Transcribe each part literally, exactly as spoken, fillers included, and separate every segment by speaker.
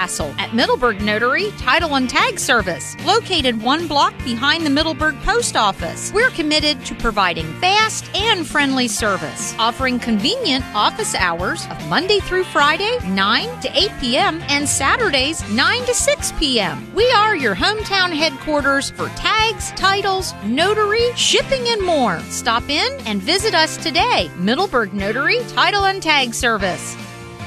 Speaker 1: hassle at Middleburg Notary Title and Tag Service, located one block behind the Middleburg Post Office. We're committed to providing fast and friendly service, offering convenient office hours of Monday through Friday, nine to eight p.m., and Saturdays, nine to six p.m. We are your hometown headquarters for tags, titles, notary, shipping, and more. Stop in and visit us today. Middleburg Notary Title and Tag Service.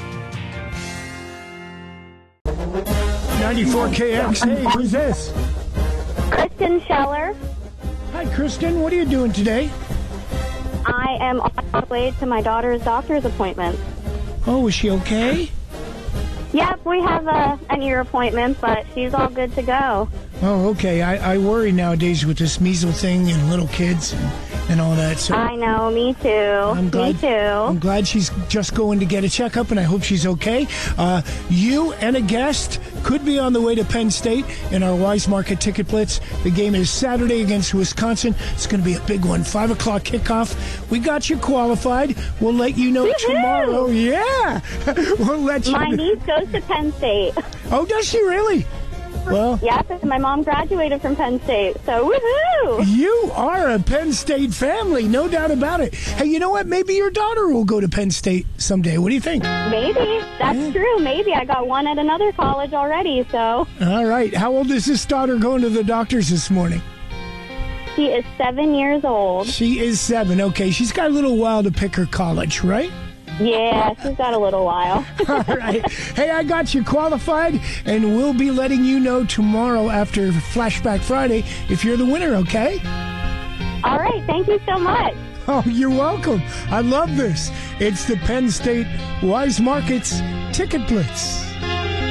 Speaker 2: ninety-four K X. Hey, who's this?
Speaker 3: Kristen Scheller.
Speaker 2: Hi, Kristen. What are you doing today?
Speaker 3: I am on my way to my daughter's doctor's appointment.
Speaker 2: Oh, is she okay?
Speaker 3: Yep, we have a, an ear appointment, but she's all good to go.
Speaker 2: Oh, okay. I, I worry nowadays with this measles thing and little kids and, and all that. So
Speaker 3: I know, me too.
Speaker 2: I'm glad,
Speaker 3: me too.
Speaker 2: I'm glad she's just going to get a checkup, and I hope she's okay. Uh, you and a guest could be on the way to Penn State in our Wise Market Ticket Blitz. The game is Saturday against Wisconsin. It's going to be a big one. Five o'clock kickoff. We got you qualified. We'll let you know
Speaker 3: Woo-hoo!
Speaker 2: tomorrow. Yeah. We'll let you
Speaker 3: My
Speaker 2: know.
Speaker 3: niece goes to Penn State.
Speaker 2: Oh, does she really? Well,
Speaker 3: Yes, my mom graduated from Penn State, so woohoo!
Speaker 2: you are a Penn State family, no doubt about it. Hey, you know what? Maybe your daughter will go to Penn State someday. What do you think?
Speaker 3: Maybe. That's
Speaker 2: Yeah.
Speaker 3: true. Maybe. I got one at another college already, so.
Speaker 2: All right. How old is this daughter going to the doctors this morning?
Speaker 3: She is seven years old.
Speaker 2: She is seven. Okay, she's got a little while to pick her college, right?
Speaker 3: Yeah, she's got a little while.
Speaker 2: All right. Hey, I got you qualified, and we'll be letting you know tomorrow after Flashback Friday if you're the winner, okay?
Speaker 3: All right. Thank you so much.
Speaker 2: Oh, you're welcome. I love this. It's the Penn State Wise Markets Ticket Blitz.